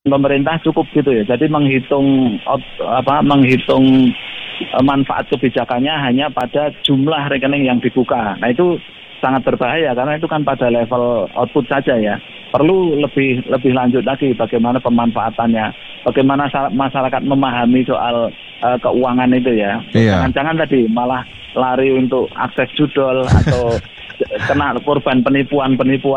pemerintah cukup gitu ya. Jadi menghitung manfaat kebijakannya hanya pada jumlah rekening yang dibuka. Nah itu sangat berbahaya karena itu kan pada level output saja ya. Perlu lebih lanjut lagi bagaimana pemanfaatannya, bagaimana masyarakat memahami soal keuangan itu ya. Jangan-jangan tadi malah lari untuk akses judol atau kena korban penipuan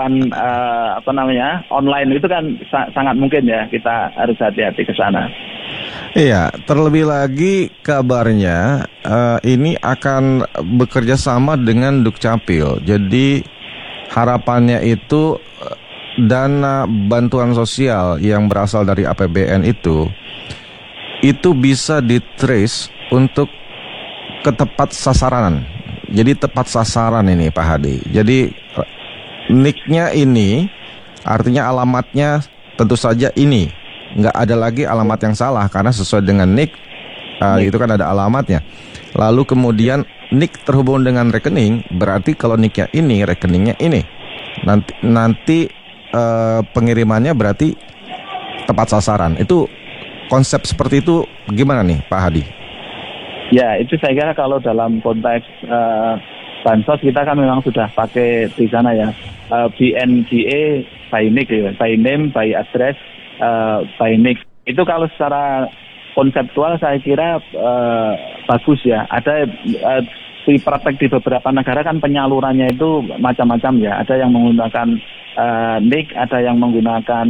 online itu kan sangat mungkin ya, kita harus hati-hati ke sana. Iya, terlebih lagi kabarnya ini akan bekerja sama dengan Dukcapil. Jadi harapannya itu dana bantuan sosial yang berasal dari APBN itu bisa di-trace untuk ke tepat sasaran. Jadi tepat sasaran ini Pak Hadi. Jadi NIK-nya ini artinya alamatnya tentu saja ini. Nggak ada lagi alamat yang salah karena sesuai dengan NIK itu kan ada alamatnya. Lalu kemudian NIK terhubung dengan rekening, berarti kalau NIK-nya ini, rekeningnya ini. Nanti pengirimannya berarti tepat sasaran. Itu konsep seperti itu gimana nih Pak Hadi? Ya, itu saya kira kalau dalam konteks bansos kita kan memang sudah pakai di sana ya, BNGA by NIK ya, by name, by address, by NIK. Itu kalau secara konseptual saya kira bagus ya. Ada di praktek di beberapa negara kan penyalurannya itu macam-macam ya. Ada yang menggunakan NIK, ada yang menggunakan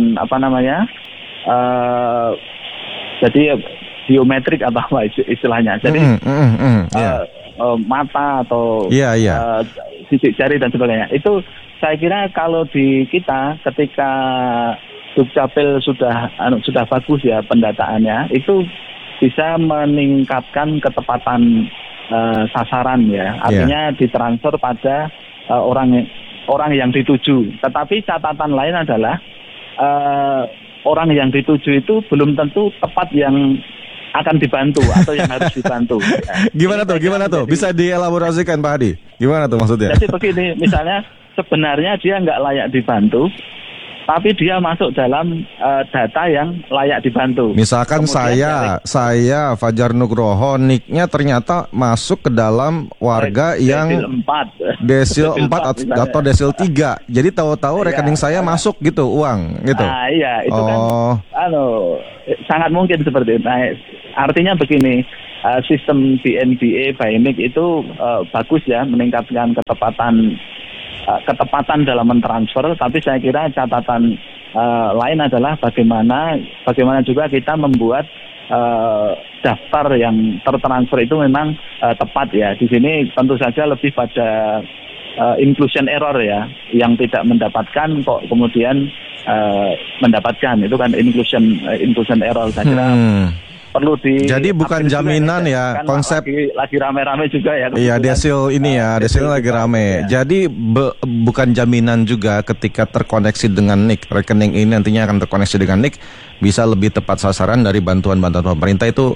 jadi biometrik atau apa istilahnya. Jadi mata atau sisik jari dan sebagainya. Itu saya kira kalau di kita ketika Dukcapil sudah bagus ya pendataannya, itu bisa meningkatkan ketepatan sasaran ya. Artinya ditransfer pada orang yang dituju. Tetapi catatan lain adalah orang yang dituju itu belum tentu tepat yang akan dibantu atau yang harus dibantu. Gimana tuh? Bisa dielaborasikan Pak Hadi? Gimana tuh maksudnya? Jadi begini, misalnya sebenarnya dia nggak layak dibantu, tapi dia masuk dalam data yang layak dibantu. Misalkan kemudian saya Fajar Nugroho, NIK-nya ternyata masuk ke dalam warga yang desil 4 atau desil 3. Jadi tahu-tahu rekening saya masuk gitu uang gitu. Iya, itu kan sangat mungkin seperti itu. Nah, artinya begini, sistem BNBA by NIK itu bagus ya, meningkatkan ketepatan dalam mentransfer, tapi saya kira catatan lain adalah bagaimana juga kita membuat daftar yang tertransfer itu memang tepat ya. Di sini tentu saja lebih pada inclusion error ya, yang tidak mendapatkan kok kemudian mendapatkan, itu kan inclusion error. Saya kira perlu jadi bukan jaminan ya, kan konsep lagi rame-rame juga ya. Iya, desil ini ya, desil lagi rame. Ya. Jadi bukan jaminan juga ketika terkoneksi dengan NIK, rekening ini nantinya akan terkoneksi dengan NIK bisa lebih tepat sasaran dari bantuan-bantuan pemerintah itu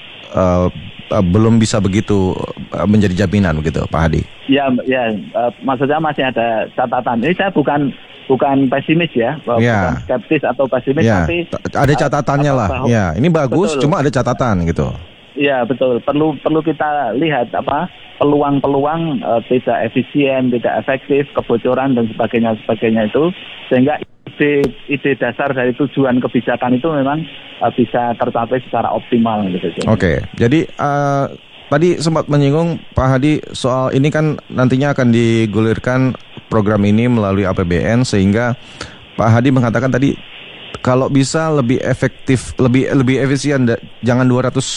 belum bisa begitu menjadi jaminan begitu, Pak Hadi. Ya, maksudnya masih ada catatan. Ini saya bukan pesimis ya, bukan skeptis atau pesimis, tapi ada catatannya lah. Ya, ini bagus, betul. Cuma ada catatan gitu. Iya, betul. Perlu kita lihat peluang-peluang tidak efisien, tidak efektif, kebocoran dan sebagainya itu, sehingga ide dasar dari tujuan kebijakan itu memang bisa tercapai secara optimal gitu. Oke. Jadi tadi sempat menyinggung Pak Hadi soal ini kan nantinya akan digulirkan program ini melalui APBN, sehingga Pak Hadi mengatakan tadi kalau bisa lebih efektif, lebih efisien, jangan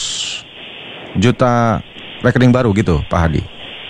200 juta rekening baru gitu Pak Hadi.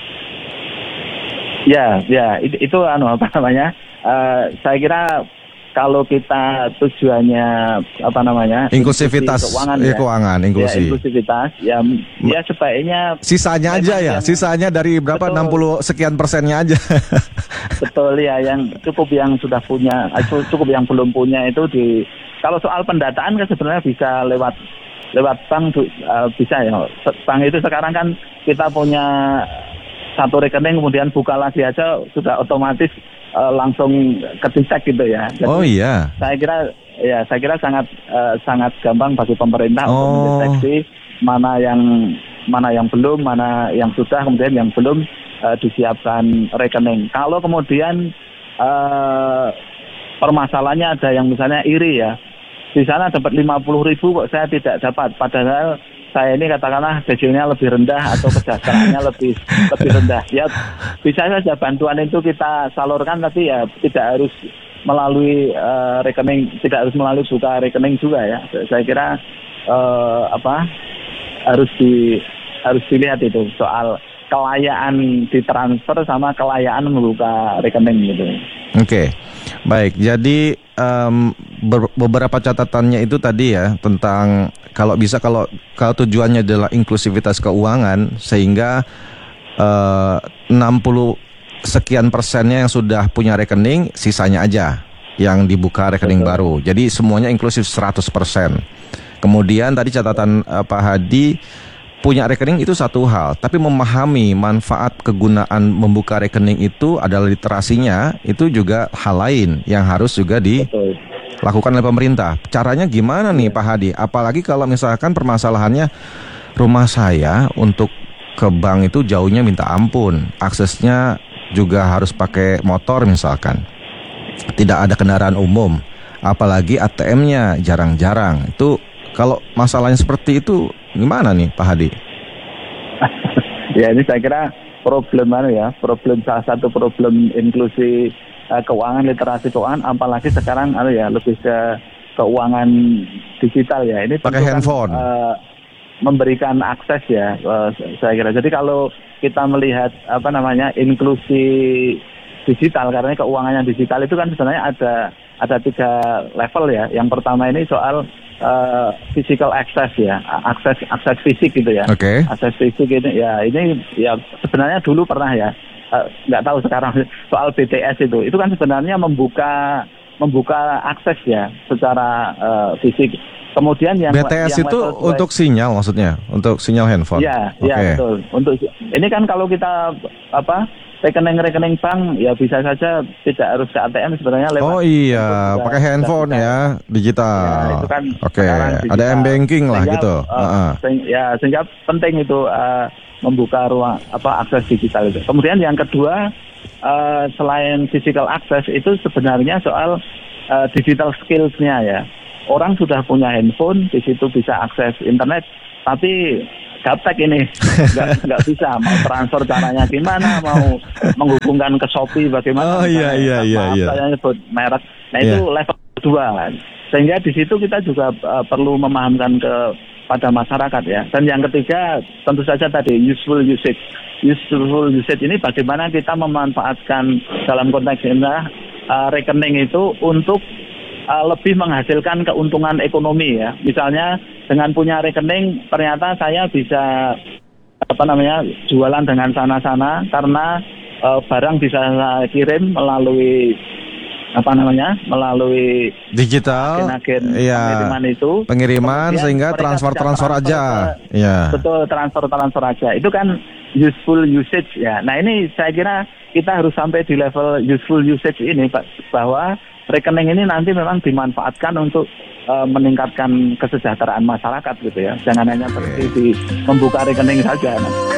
Ya, itu saya kira kalau kita tujuannya inklusivitas keuangan, inklusi. Ya, inklusivitas ya sebaiknya sisanya aja ya, sisanya dari berapa, betul. 60 sekian persennya aja. Betul ya, yang sudah punya, cukup yang belum punya itu kalau soal pendataan kan sebenarnya bisa lewat bank bisa ya. Bank itu sekarang kan kita punya satu rekening, kemudian buka lagi aja sudah otomatis langsung kedetek gitu ya. Jadi, oh iya. Saya kira ya saya kira sangat gampang bagi pemerintah untuk mendeteksi mana yang belum, mana yang sudah, kemudian yang belum disiapkan rekening. Kalau kemudian permasalahannya ada yang misalnya iri ya, di sana dapat 50.000 kok saya tidak dapat, padahal saya ini katakanlah gajinya lebih rendah atau kejahteraannya lebih rendah. Ya bisa saja bantuan itu kita salurkan, tapi ya tidak harus melalui rekening, tidak harus melalui buka rekening juga ya. Saya kira harus dilihat itu soal kelayaan ditransfer sama kelayaan membuka rekening gitu. Oke. Baik, jadi beberapa catatannya itu tadi ya tentang kalau tujuannya adalah inklusivitas keuangan, sehingga 60 sekian persennya yang sudah punya rekening, sisanya aja yang dibuka rekening baru. Jadi semuanya inklusif 100%. Kemudian tadi catatan Pak Hadi, punya rekening itu satu hal, tapi memahami manfaat kegunaan membuka rekening itu adalah literasinya, itu juga hal lain yang harus juga dilakukan oleh pemerintah. Caranya gimana nih Pak Hadi? Apalagi kalau misalkan permasalahannya rumah saya untuk ke bank itu jauhnya minta ampun, aksesnya juga harus pakai motor misalkan, tidak ada kendaraan umum, apalagi ATM-nya jarang-jarang. Itu kalau masalahnya seperti itu gimana nih Pak Hadi? Ya ini saya kira problem salah satu problem inklusi keuangan, literasi keuangan, apalagi sekarang lebih ke keuangan digital ya. Ini pakai handphone. Memberikan akses ya, saya kira. Jadi kalau kita melihat inklusi digital, karena keuangannya digital itu kan sebenarnya ada 3 level ya. Yang pertama ini soal physical access ya, akses fisik gitu ya. Okay. Akses fisik ini ya sebenarnya dulu pernah ya, nggak tahu sekarang soal BTS itu kan sebenarnya membuka akses ya secara fisik. Kemudian yang BTS itu untuk sinyal, maksudnya untuk sinyal handphone. Ya, betul. Untuk ini kan kalau kita rekening bank ya bisa saja tidak harus ke ATM sebenarnya lewat. Oh iya, pakai handphone ya, digital. Ya, itu kan Oke, ada m-banking lah gitu. Sehingga penting itu membuka ruang akses digital itu. Kemudian yang kedua, selain physical access itu sebenarnya soal digital skills-nya ya. Orang sudah punya handphone, di situ bisa akses internet, tapi gaptek ini nggak bisa, mau transfer caranya gimana, mau menghubungkan ke Shopee bagaimana. Oh iya. Saya nyebut merek. Nah itu level kedua kan. Sehingga di situ kita juga perlu memahamkan pada masyarakat ya. Dan yang ketiga tentu saja tadi useful usage. Useful usage ini bagaimana kita memanfaatkan dalam konteks ini rekening itu untuk lebih menghasilkan keuntungan ekonomi ya. Misalnya dengan punya rekening ternyata saya bisa jualan dengan sana-sana karena barang bisa saya kirim melalui melalui digital, agen pengiriman sehingga transfer aja. Ya. Betul, transfer aja. Itu kan useful usage ya. Nah ini saya kira kita harus sampai di level useful usage ini Pak, bahwa rekening ini nanti memang dimanfaatkan untuk meningkatkan kesejahteraan masyarakat gitu ya. Jangan hanya berhenti di membuka rekening saja.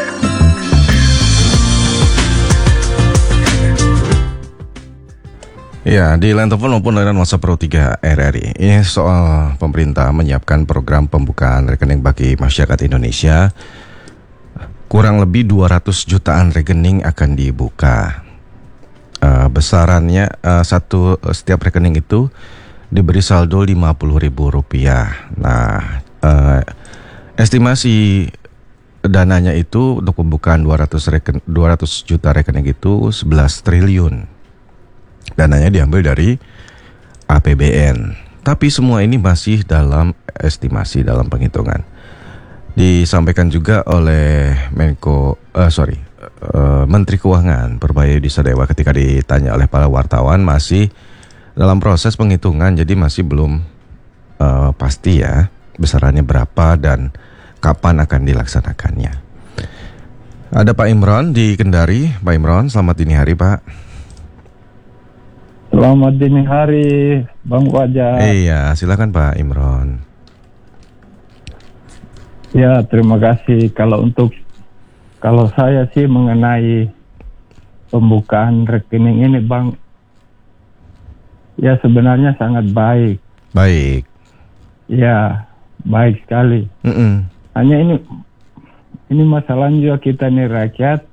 Ya, di line telepon maupun layanan WhatsApp Pro 3 RRI. Ini soal pemerintah menyiapkan program pembukaan rekening bagi masyarakat Indonesia. Kurang lebih 200 jutaan rekening akan dibuka. Besarannya setiap rekening itu diberi saldo Rp50.000. Nah, estimasi dananya itu untuk pembukaan 200 juta rekening itu 11 triliun. Dananya diambil dari APBN. Tapi semua ini masih dalam estimasi, dalam penghitungan. Disampaikan juga oleh Menteri Keuangan Purbaya Sadewa ketika ditanya oleh para wartawan, masih dalam proses penghitungan, jadi masih belum pasti ya besarannya berapa dan kapan akan dilaksanakannya. Ada Pak Imron di Kendari. Pak Imron, selamat dini hari Pak. Selamat dini hari, Bang Fajar. Iya, silakan Pak Imron. Ya, terima kasih. Kalau saya sih mengenai pembukaan rekening ini, Bang, ya sebenarnya sangat baik. Baik. Ya, baik sekali. Hanya ini masalahnya juga kita nih rakyat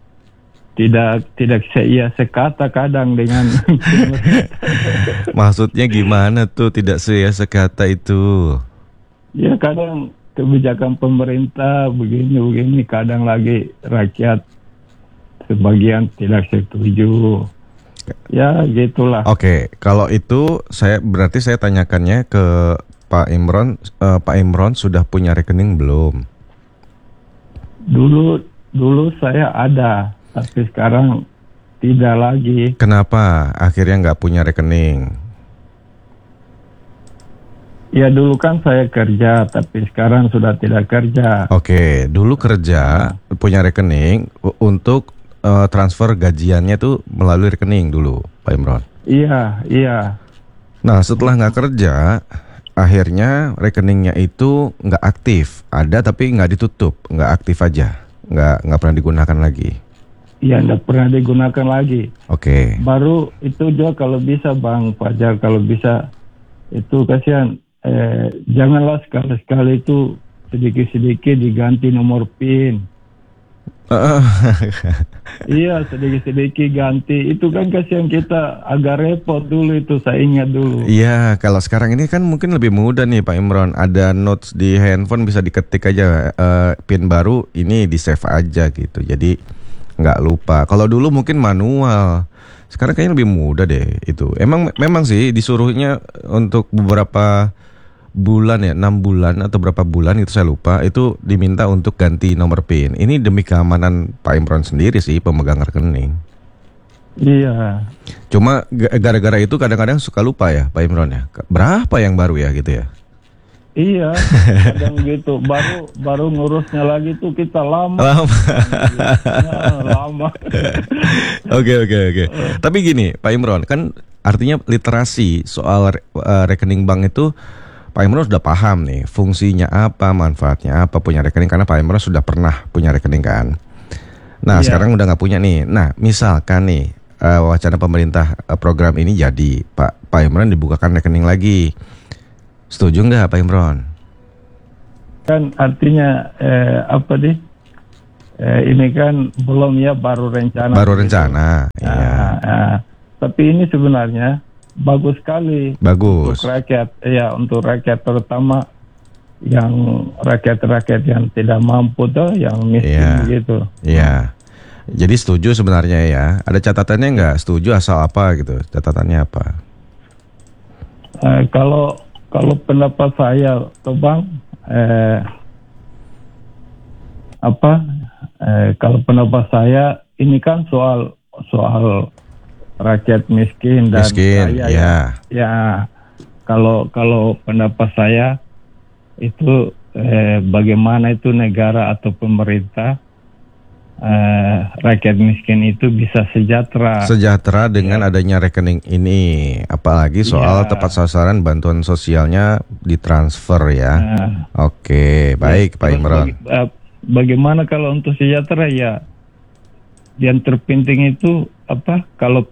tidak sekata kadang dengan Maksudnya gimana tuh tidak sekata itu? ya kadang kebijakan pemerintah begini kadang lagi rakyat sebagian tidak setuju. Ya gitulah. Oke, kalau itu berarti saya tanyakannya ke Pak Imron. Pak Imron sudah punya rekening belum? Dulu saya ada, tapi sekarang tidak lagi. Kenapa akhirnya nggak punya rekening? Ya dulu kan saya kerja, tapi sekarang sudah tidak kerja. Oke, dulu kerja punya rekening untuk transfer gajiannya tuh melalui rekening dulu, Pak Imron. Iya. Nah, setelah nggak kerja, akhirnya rekeningnya itu nggak aktif. Ada tapi nggak ditutup, nggak aktif aja, nggak pernah digunakan lagi. Iya, nggak pernah digunakan lagi. Oke. Baru itu juga kalau bisa Bang Fajar, kalau bisa itu kasihan. Janganlah sekali-sekali itu sedikit-sedikit diganti nomor PIN. Iya, sedikit-sedikit ganti. Itu kan kasihan kita agak repot dulu itu, saya ingat dulu. Iya, kalau sekarang ini kan mungkin lebih mudah nih Pak Imron. Ada notes di handphone, bisa diketik aja PIN baru, ini di save aja gitu. Jadi nggak lupa. Kalau dulu mungkin manual. Sekarang kayaknya lebih mudah deh itu. Memang sih disuruhnya untuk beberapa bulan ya, 6 bulan atau berapa bulan itu saya lupa, itu diminta untuk ganti nomor PIN. Ini demi keamanan Pak Imron sendiri sih, pemegang rekening. Iya. Cuma gara-gara itu kadang-kadang suka lupa ya Pak Imron ya. Berapa yang baru ya gitu ya? Iya, kadang gitu. Baru ngurusnya lagi tuh kita lama. Lama. Oke. Tapi gini, Pak Imron, kan artinya literasi soal rekening bank itu Pak Imron sudah paham nih fungsinya apa, manfaatnya apa punya rekening, karena Pak Imron sudah pernah punya rekening kan. Nah, sekarang udah nggak punya nih. Nah, misalkan nih wacana pemerintah program ini jadi Pak Imron dibukakan rekening lagi. Setuju nggak Pak Imron? Kan artinya ini kan belum ya, baru rencana. Baru rencana. Iya. Tapi ini sebenarnya bagus sekali. Bagus. Untuk rakyat terutama yang rakyat yang tidak mampu tuh, yang miskin begitu. Iya. Jadi setuju sebenarnya ya. Ada catatannya nggak? Setuju asal apa gitu? Catatannya apa? Kalau pendapat saya, tuh Bang, kalau pendapat saya ini kan soal rakyat miskin dan kaya. Ya, kalau pendapat saya itu bagaimana itu negara atau pemerintah rakyat miskin itu bisa sejahtera dengan adanya rekening ini, apalagi soal tepat sasaran bantuan sosialnya ditransfer ya. Oke, baik Pak Imron. Bagaimana kalau untuk sejahtera ya, yang terpenting itu kalau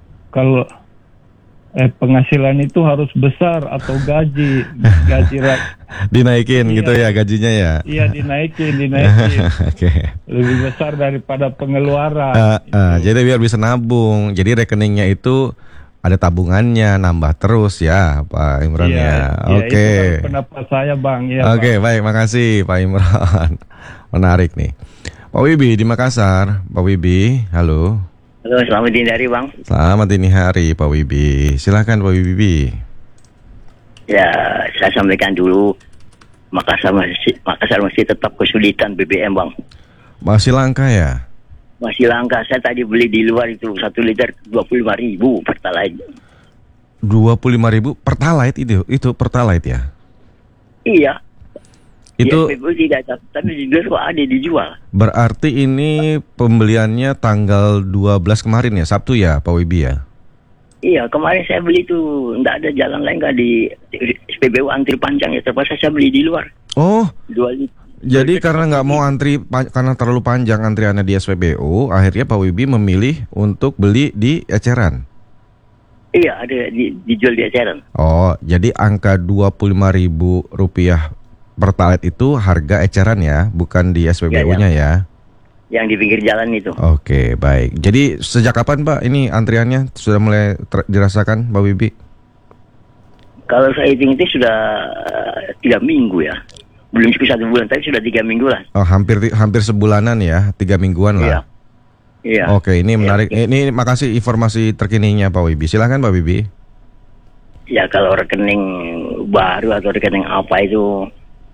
penghasilan itu harus besar atau gaji dinaikin gitu ya gajinya ya. Iya, dinaikin. Oke. Lebih besar daripada pengeluaran. Jadi biar bisa nabung. Jadi rekeningnya itu ada tabungannya, nambah terus ya Pak Imron ya. Oke. Itu pendapat saya Bang. Oke, baik, makasih Pak Imron. Menarik nih. Pak Wibi di Makassar. Pak Wibi, halo. Halo, selamat dini hari Bang. Selamat dini hari Pak Wibi. Silakan Pak Wibi. Ya, saya sampaikan dulu, Makassar masih tetap kesulitan BBM Bang. Masih langka ya? Masih langka. Saya tadi beli di luar itu 1 liter 25.000 Pertalite. 25.000 Pertalite itu Pertalite ya? Iya. Itu tidak, tapi dijual kok ada dijual. Berarti ini pembeliannya tanggal 12 kemarin ya, Sabtu ya Pak Wibi ya? Iya, kemarin saya beli tuh, nggak ada jalan lain nggak di SPBU antri panjang ya, terpaksa saya beli di luar. Oh, 2 liter. jadi karena nggak mau antri karena terlalu panjang antriannya di SPBU, akhirnya Pak Wibi memilih untuk beli di eceran. Iya, ada dijual di eceran. Oh, jadi angka Rp25.000 Pertalite itu harga eceran ya, bukan di SPBU-nya ya? Yang di pinggir jalan itu. Oke, baik. Jadi sejak kapan Pak ini antriannya sudah mulai dirasakan Pak Wibi? Kalau saya hitung itu sudah 3 minggu ya. Belum cukup 1 bulan, tapi sudah 3 minggu lah. Oh, hampir sebulanan ya, 3 mingguan lah. Iya. Oke, ini menarik. Ini makasih informasi terkininya Pak Wibi. Silakan Pak Wibi. Ya kalau rekening baru atau rekening apa itu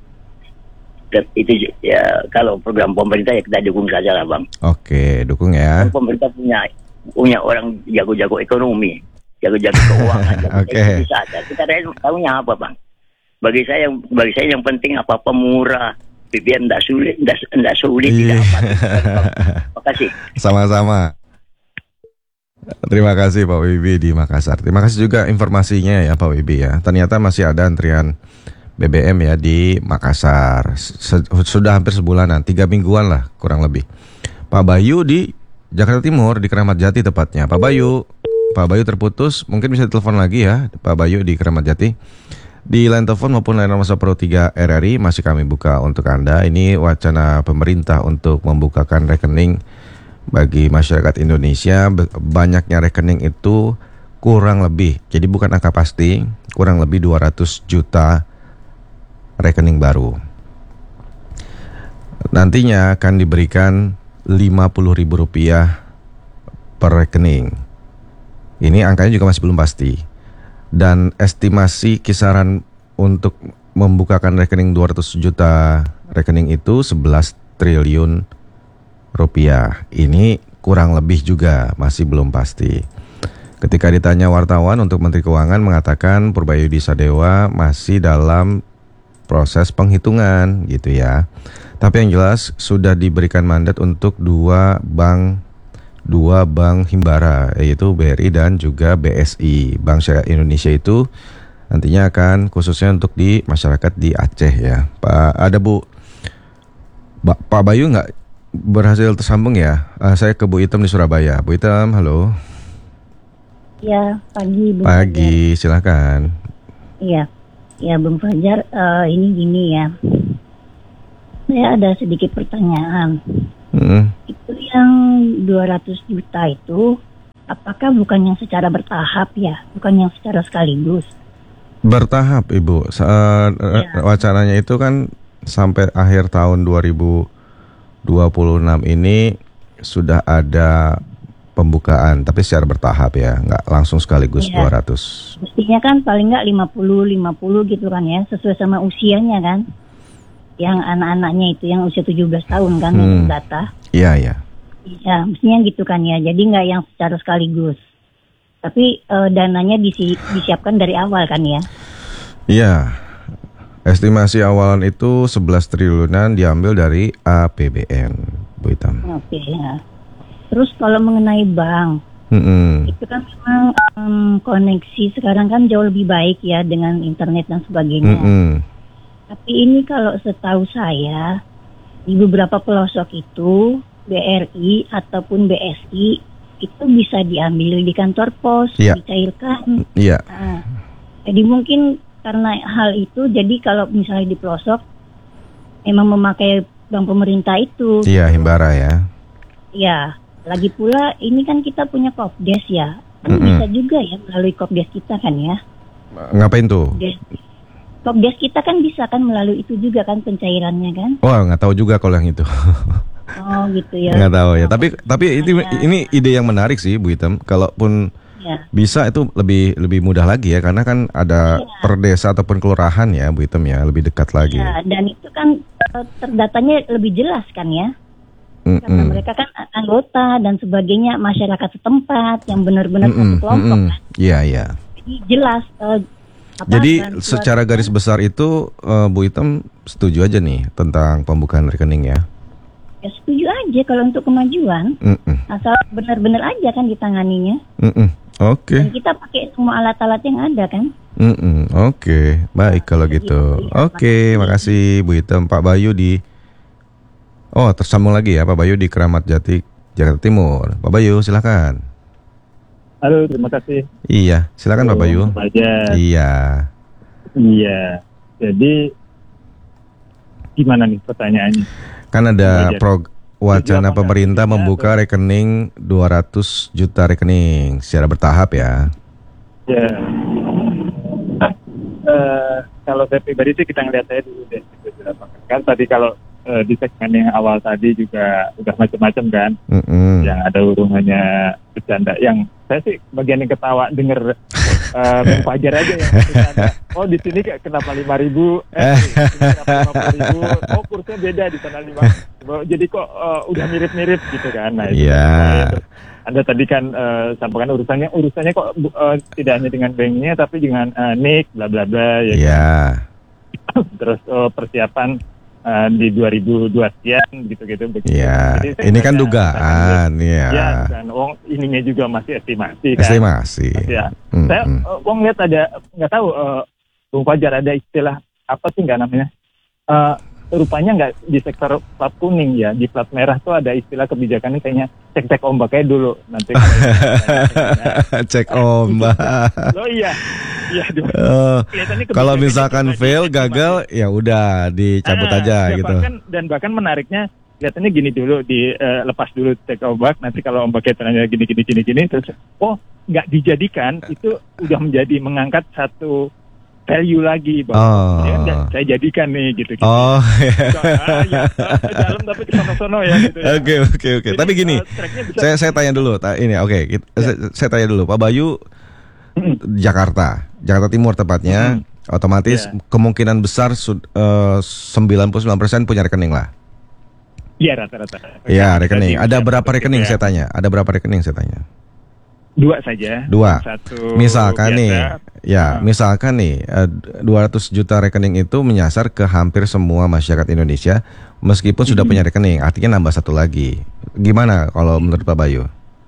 ya kalau program pemerintah ya kita dukung saja lah Bang. Oke, dukung ya. Pemerintah punya orang jago-jago ekonomi, jago-jago keuangan. Oke. Bisa aja. Kita tahunya apa Bang? Bagi saya yang penting apa-apa murah. BBM tidak sulit, tidak sulit. Tidak apa. Terima kasih. Sama-sama. Terima kasih Pak Wibi di Makassar. Terima kasih juga informasinya ya Pak Wibi ya. Ternyata masih ada antrian BBM ya di Makassar. Sudah hampir sebulanan, 3 mingguan lah kurang lebih. Pak Bayu di Jakarta Timur, di Keramat Jati tepatnya. Pak Bayu terputus, mungkin bisa ditelepon lagi ya Pak Bayu di Keramat Jati. Di line telepon maupun line nomor 3 RRI masih kami buka untuk Anda. Ini wacana pemerintah untuk membukakan rekening bagi masyarakat Indonesia. Banyaknya rekening itu kurang lebih, jadi bukan angka pasti, kurang lebih 200 juta rekening baru. Nantinya akan diberikan Rp50.000 per rekening. Ini angkanya juga masih belum pasti. Dan estimasi kisaran untuk membukakan rekening 200 juta rekening itu 11 triliun rupiah. Ini kurang lebih juga masih belum pasti. Ketika ditanya wartawan untuk Menteri Keuangan mengatakan Purbayudi Sadewa masih dalam proses penghitungan gitu ya. Tapi yang jelas sudah diberikan mandat untuk dua bank himbara, yaitu BRI dan juga BSI. Bank Syariah Indonesia itu nantinya akan khususnya untuk di masyarakat di Aceh ya. Pak Bayu nggak berhasil tersambung ya? Saya ke Bu Item di Surabaya. Bu Item, halo. Ya, pagi. Pagi, silakan. Iya, Bung Fajar. Ini gini ya. Saya ada sedikit pertanyaan. Itu yang 200 juta itu, apakah bukan yang secara bertahap ya? Bukan yang secara sekaligus? Bertahap, Ibu. Wacananya itu kan sampai akhir tahun 2026 ini sudah ada pembukaan, tapi secara bertahap ya, nggak langsung sekaligus 200. Mestinya kan paling nggak 50 gitu kan ya, sesuai sama usianya kan. Yang anak-anaknya itu yang usia 17 tahun kan yang data. Iya. Iya, mestinya gitu kan ya. Jadi nggak yang secara sekaligus. Tapi dananya disiapkan dari awal kan ya. Iya. Estimasi awalan itu 11 triliunan diambil dari APBN, Bu Itam. Oke ya. Terus kalau mengenai bank, itu kan memang koneksi sekarang kan jauh lebih baik ya dengan internet dan sebagainya. Tapi ini kalau setahu saya di beberapa pelosok itu BRI ataupun BSI itu bisa diambil di kantor pos, dicairkan. Iya. Nah, jadi mungkin karena hal itu, jadi kalau misalnya di pelosok memang memakai bank pemerintah itu. Iya, himbara ya. Iya. Lagi pula ini kan kita punya Kopdes ya. Kan bisa juga ya melalui Kopdes kita kan ya. Ngapain tuh? Kopdes kita kan bisa kan melalui itu juga kan pencairannya kan? Wah, nggak tahu juga kalau yang itu. Oh gitu ya. Nggak tahu ya. Tapi ini ide yang menarik sih Bu Item. Kalaupun bisa itu lebih mudah lagi ya, karena kan ada per desa ataupun kelurahan ya Bu Item ya, lebih dekat lagi. Ya, dan itu kan terdatanya lebih jelas kan ya. Karena mereka kan anggota dan sebagainya, masyarakat setempat yang benar-benar satu kelompok kan. Iya. Jadi jelas. Jadi secara garis besar itu Bu Item setuju aja nih tentang pembukaan rekening ya? Ya setuju aja kalau untuk kemajuan. Asal benar-benar aja kan ditanganinya. Oke. Dan kita pakai semua alat-alat yang ada kan. Oke, baik kalau gitu. Oke, makasih Bu Hitam. Pak Bayu di tersambung lagi ya, Pak Bayu di Keramat Jati, Jakarta Timur. Pak Bayu, silakan. Halo, terima kasih. Iya, silakan Pak Bayu. Iya. Jadi gimana nih pertanyaannya? Kan ada wacana pemerintah membuka rekening 200 juta rekening secara bertahap ya. Ya. Kalau saya pribadi sih kita ngeliat saya dulu deh. Kan tadi kalau di segmen yang awal tadi juga udah macam-macam kan, yang ada hubungannya bercanda. Yang saya sih bagian yang ketawa denger Bang Fajar aja yang bercanda. Oh di sini kenapa 5.000? Kenapa 50.000? Oh kursnya beda di sana 5. Jadi kok udah mirip-mirip gitu kan? Nah itu. Anda tadi kan sampaikan urusannya kok tidak hanya dengan banknya tapi dengan NIK bla bla bla ya. Kan? Terus persiapan di 2002 sekian gitu-gitu. Iya. Ini kan dugaan ya. Ya kan. Ininya juga masih estimasi kan. Estimasi. Ya. Saya lihat ada nggak tahu Bung Fajar ada istilah apa sih nggak namanya? Rupanya nggak di sektor plat kuning ya, di plat merah tuh ada istilah kebijakannya kayaknya cek ombaknya dulu nanti. Cek ombak. Oh iya. Kalau misalkan fail gagal ya udah dicabut aja gitu. Bahkan menariknya kelihatannya gini dulu lepas dulu cek ombak, nanti kalau ombaknya ternyata gini terus nggak dijadikan itu udah menjadi mengangkat satu value lagi bahwa saya jadikan nih gitu. Dalam tapi ke sono ya gitu. Oke. Tapi gini, saya tanya dulu. Saya tanya dulu, Pak Bayu, Jakarta Timur tepatnya, otomatis kemungkinan besar 99% punya rekening lah. Iya rata-rata. Iya rekening. Ada berapa rekening saya tanya? Dua saja. Satu misalkan biasa. Misalkan nih 200 juta rekening itu menyasar ke hampir semua masyarakat Indonesia meskipun sudah punya rekening, artinya nambah satu lagi. Gimana kalau menurut Pak Bayu?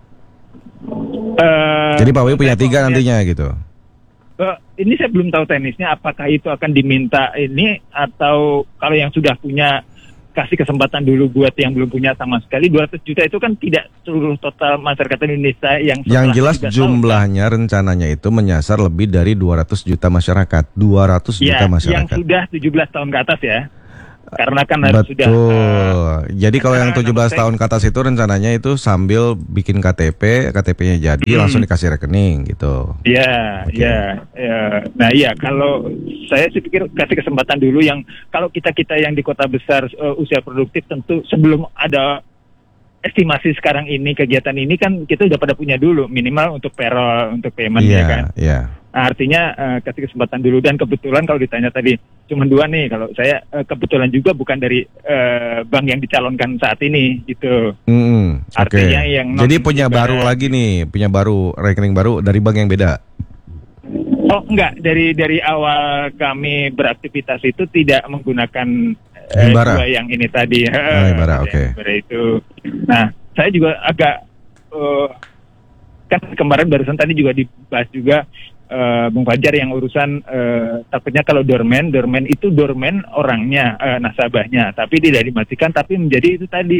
Jadi Pak Bayu punya 3 nantinya gitu. Ini saya belum tahu teknisnya apakah itu akan diminta ini atau kalau yang sudah punya kasih kesempatan dulu buat yang belum punya sama sekali. 200 juta itu kan tidak seluruh total masyarakat Indonesia yang jelas jumlahnya rencananya itu menyasar lebih dari 200 juta masyarakat. 200 juta masyarakat. Yang sudah 17 tahun ke atas ya. Karena kan harus sudah. Jadi kalau yang 17 tahun ke atas itu rencananya itu sambil bikin KTP-nya jadi langsung dikasih rekening gitu. Iya. Nah iya, kalau saya sih pikir kasih kesempatan dulu yang kalau kita yang di kota besar usia produktif tentu sebelum ada estimasi sekarang ini kegiatan ini kan kita udah pada punya dulu minimal untuk payroll, untuk payment ya kan. Nah, artinya kasih kesempatan dulu dan kebetulan kalau ditanya tadi cuma 2 nih, kalau saya kebetulan juga bukan dari bank yang dicalonkan saat ini gitu. Artinya yang jadi punya baru lagi nih, rekening baru dari bank yang beda. Oh enggak, dari awal kami beraktivitas itu tidak menggunakan dua yang ini tadi. Himbara, oke. Itu. Nah, saya juga agak kan kemarin barusan tadi juga dibahas juga Bung Fajar yang urusan takutnya kalau dormen itu dormen orangnya nasabahnya, tapi tidak dimatikan tapi menjadi itu tadi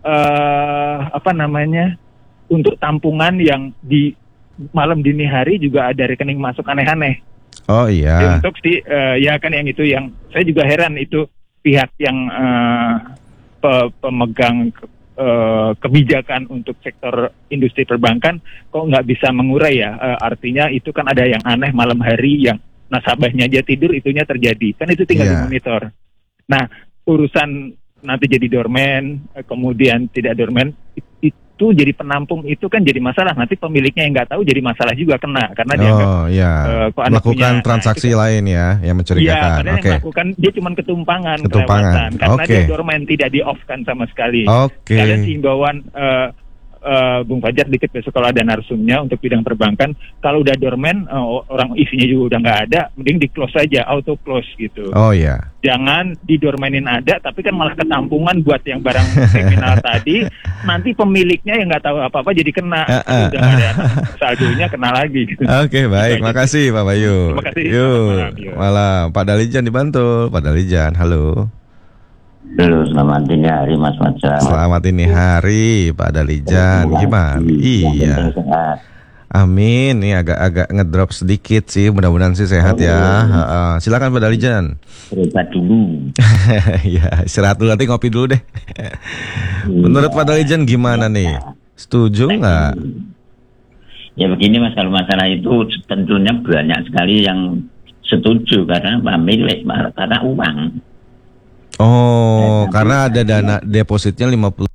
untuk tampungan yang di malam dini hari juga ada rekening masuk aneh-aneh. Oh iya. Untuk ya kan yang itu yang saya juga heran itu pihak yang pemegang kebijakan untuk sektor industri perbankan kok nggak bisa mengurai ya, artinya itu kan ada yang aneh malam hari yang nasabahnya aja tidur itunya terjadi kan itu tinggal dimonitor. Nah urusan nanti jadi dormen kemudian tidak dormen itu jadi penampung itu kan jadi masalah, nanti pemiliknya yang nggak tahu jadi masalah juga kena karena dia melakukan transaksi lain ya yang mencurigakan. Yang melakukan dia cuma ketumpangan. Karena dia dormen tidak di off kan sama sekali. Kalian himbauan Bung Fajar dikit besok kalau ada narsumnya untuk bidang perbankan, kalau udah dormen orang isinya juga udah nggak ada, mending di close aja, auto close gitu. Oh ya. Jangan didormenin ada, tapi kan malah ketampungan buat yang barang kriminal tadi. Nanti pemiliknya yang nggak tahu apa-apa jadi kena. Udah ada saldonya kena lagi. Gitu. Oke, baik. Makasih Pak Bayu. Terima kasih. Yuk, malam. Pak Dalijan di Bantul. Pak Dalijan, halo. Halo, selamat dini hari Mas Fajar. Selamat dini hari Pak Dalijan. Gimana? Iya. Amin. Ini agak ngedrop sedikit sih. Mudah-mudahan sih sehat ya. Silakan Pak Dalijan. Istirahat dulu. Ya, istirahat dulu, nanti ngopi dulu deh. Menurut Pak Dalijan gimana nih? Setuju nggak? Ya begini Mas, kalau masalah itu tentunya banyak sekali yang setuju karena milik, karena uang. Oh, karena ada dana depositnya 50